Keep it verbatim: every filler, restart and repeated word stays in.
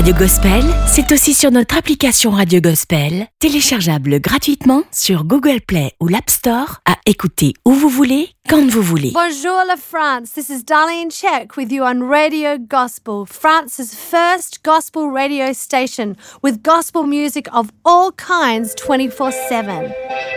Radio Gospel, c'est aussi sur notre application Radio Gospel, téléchargeable gratuitement sur Google Play ou l'App Store, à écouter où vous voulez, quand vous voulez. Bonjour la France, this is Darlene Check with you on Radio Gospel, France's first gospel radio station with gospel music of all kinds twenty-four seven.